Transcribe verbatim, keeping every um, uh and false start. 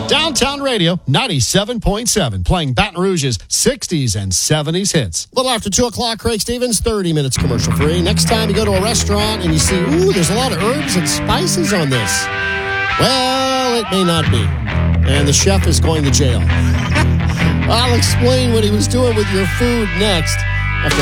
Downtown Radio ninety-seven point seven, playing Baton Rouge's sixties and seventies hits. A little after two o'clock, Craig Stevens, thirty minutes commercial free. Next time you go to a restaurant and you see, ooh, there's a lot of herbs and spices on this. Well, it may not be. And the chef is going to jail. I'll explain what he was doing with your food next.